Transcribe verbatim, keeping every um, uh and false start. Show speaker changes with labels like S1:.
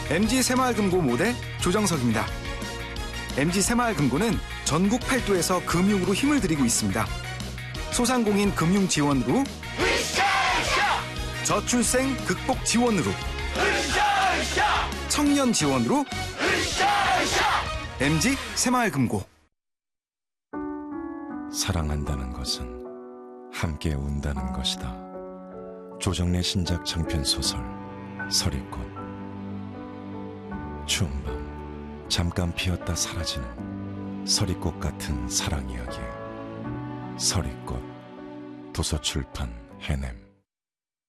S1: 엠지 새마을금고 모대 조정석입니다. 엠지 새마을금고는 전국 팔도에서 금융으로 힘을 들이고 있습니다. 소상공인 금융 지원으로, 저출생 극복 지원으로, 청년 지원으로, 엠지 새마을금고.
S2: 사랑한다는 것은 함께 운다는 것이다. 조정래 신작 장편 소설 서리꽃. 추운 밤 잠깐 피었다 사라지는 서리꽃 같은 사랑 이야기. 서리꽃. 도서출판 해냄.